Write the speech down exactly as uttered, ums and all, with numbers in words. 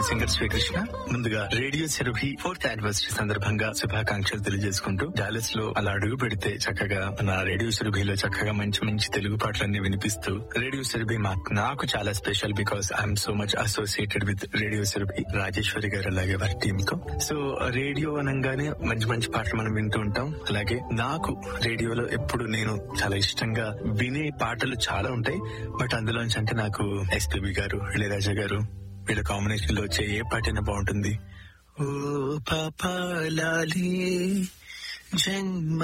Singer Srikrishna. ముందుగా radio Surabhi fourth anniversary సందర్భంగా శుభాకాంక్షలు తెలియజేసుకుంటూ డాలస్ లో అలా అడుగు పెడితే చక్కగా నా రేడియో సెరభిలో చక్కగా మంచి మంచి తెలుగు పాటలన్నీ వినిపిస్తూ రేడియో సెరభి నాకు చాలా special because I'm so much associated with radio Surabhi, Rajeshwari గారు అలాగే వారి టీమ్ తో. సో రేడియో అనగానే మంచి మంచి పాటలు మనం వింటూ ఉంటాం. అలాగే నాకు రేడియోలో ఎప్పుడు నేను చాలా ఇష్టంగా వినే పాటలు చాలా ఉంటాయి. బట్ అందులోంచి అంటే నాకు ఎస్పీబీ గారు, ఇళయరాజా గారు వీళ్ళ కాంబినేషన్ లో వచ్చే ఏ పాటైనా బాగుంటుంది. ఓ పాపా లాలి జన్మ